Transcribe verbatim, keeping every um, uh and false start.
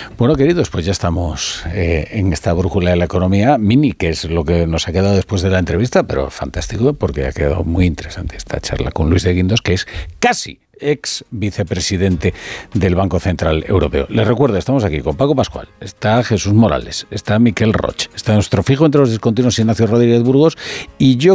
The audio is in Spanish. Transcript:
Bueno, queridos, pues ya estamos eh, en esta brújula de la economía mini, que es lo que nos ha quedado después de la entrevista, pero fantástico porque ha quedado muy interesante esta charla con Luis de Guindos, que es casi ex vicepresidente del Banco Central Europeo. Les recuerdo, estamos aquí con Paco Pascual, está Jesús Morales, está Miquel Roch, está nuestro fijo entre los discontinuos Ignacio Rodríguez Burgos, y yo